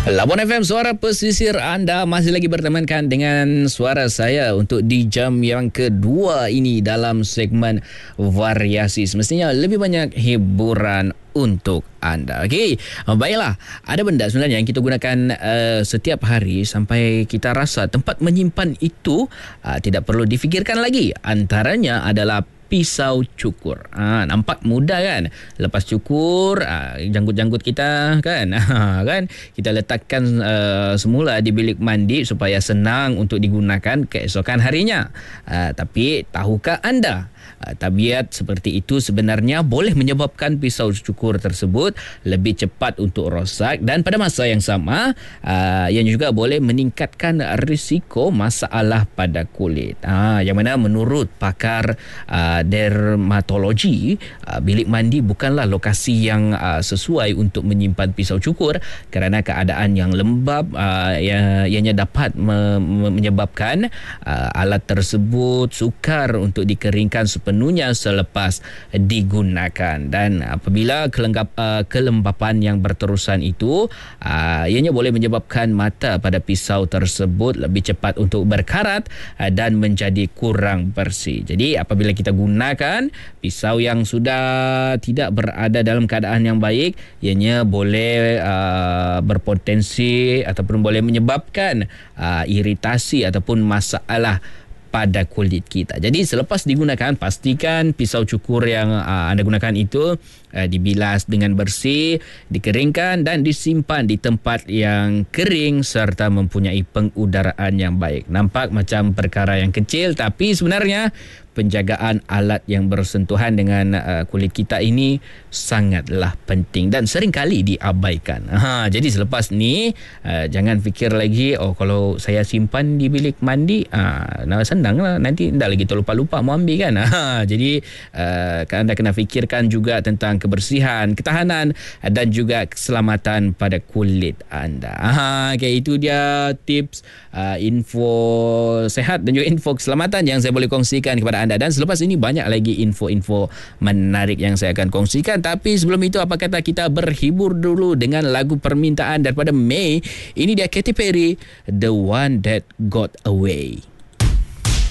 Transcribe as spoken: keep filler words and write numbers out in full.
Labuan F M, suara pesisir anda masih lagi bertemankan dengan suara saya untuk di jam yang kedua ini dalam segmen variasi. Semestinya lebih banyak hiburan untuk anda. Okey, baiklah. Ada benda sebenarnya yang kita gunakan uh, setiap hari sampai kita rasa tempat menyimpan itu uh, tidak perlu difikirkan lagi. Antaranya adalah pisau cukur. Ha, nampak mudah kan? Lepas cukur, ha, janggut-janggut kita kan? Ha, kan? Kita letakkan uh, semula di bilik mandi supaya senang untuk digunakan keesokan harinya. Ha, tapi tahukah anda, uh, tabiat seperti itu sebenarnya boleh menyebabkan pisau cukur tersebut lebih cepat untuk rosak dan pada masa yang sama uh, yang juga boleh meningkatkan risiko masalah pada kulit. Ha, yang mana menurut pakar uh, dermatologi, uh, bilik mandi bukanlah lokasi yang uh, sesuai untuk menyimpan pisau cukur kerana keadaan yang lembab uh, yang ianya dapat me- me- menyebabkan uh, alat tersebut sukar untuk dikeringkan sepenuhnya selepas digunakan. Dan apabila kelenggap, uh, kelembapan yang berterusan itu uh, ianya boleh menyebabkan mata pada pisau tersebut lebih cepat untuk berkarat uh, dan menjadi kurang bersih. Jadi apabila kita guna gunakan pisau yang sudah tidak berada dalam keadaan yang baik, ianya boleh uh, berpotensi ataupun boleh menyebabkan uh, iritasi ataupun masalah pada kulit kita. Jadi selepas digunakan, pastikan pisau cukur yang uh, anda gunakan itu uh, dibilas dengan bersih, dikeringkan dan disimpan di tempat yang kering serta mempunyai pengudaraan yang baik. Nampak macam perkara yang kecil, tapi sebenarnya penjagaan alat yang bersentuhan dengan uh, kulit kita ini sangatlah penting dan seringkali diabaikan. Ha, jadi selepas ni uh, jangan fikir lagi, oh kalau saya simpan di bilik mandi, uh, nah, senang lah, nanti dah lagi terlupa-lupa mau ambil kan. Ha, jadi uh, anda kena fikirkan juga tentang kebersihan, ketahanan dan juga keselamatan pada kulit anda. Ha, okay, itu dia tips uh, info sehat dan juga info keselamatan yang saya boleh kongsikan kepada anda. Dan selepas ini banyak lagi info-info menarik yang saya akan kongsikan. Tapi sebelum itu, apa kata kita berhibur dulu dengan lagu permintaan daripada May. Ini dia Katy Perry, The One That Got Away.